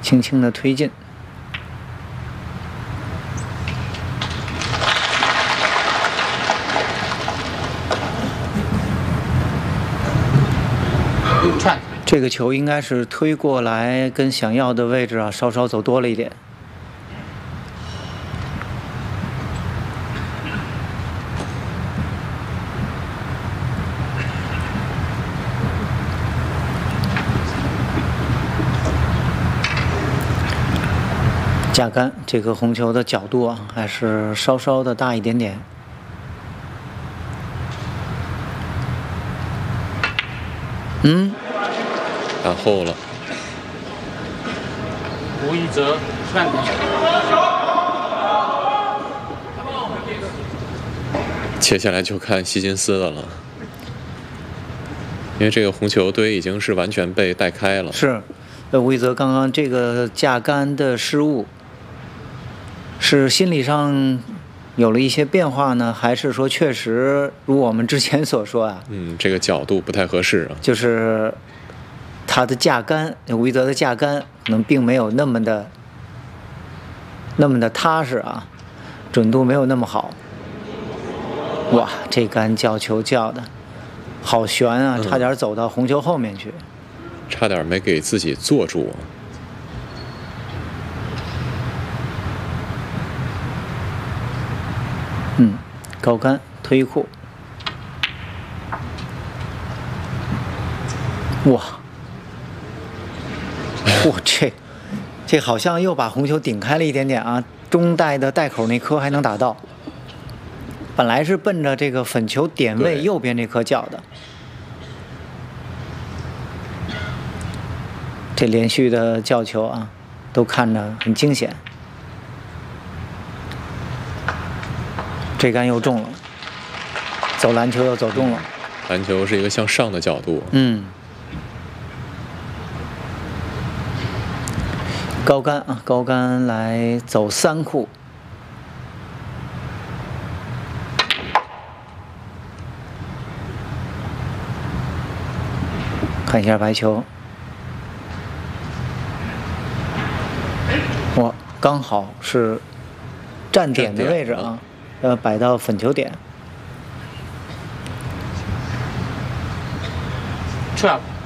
轻轻的推进。这个球应该是推过来，跟想要的位置啊稍稍走多了一点。架杆这颗红球的角度啊，还是稍稍的大一点点。 打后了。 吴一泽看点。 接下来就看希金斯的了，因为这个红球堆已经是完全被带开了。 是，吴一泽刚刚这个架杆的失误，是心理上有了一些变化呢，还是说确实如我们之前所说啊？ 这个角度不太合适啊。 就是他的架杆，吴一泽的架杆可能并没有那么的踏实啊，准度没有那么好。哇，这杆叫球叫的好悬啊，差点走到红球后面去， 差点没给自己坐住。 高杆推库，哇，这好像又把红球顶开了一点点啊，中带的带口那颗还能打到。本来是奔着这个粉球点位右边这颗叫的，这连续的叫球啊，都看着很惊险。这杆又中了，走篮球又走中了。 篮球是一个向上的角度。 高杆啊，高杆来走3库。看一下白球，哇，刚好是站点的位置啊，摆到粉球点。 trap。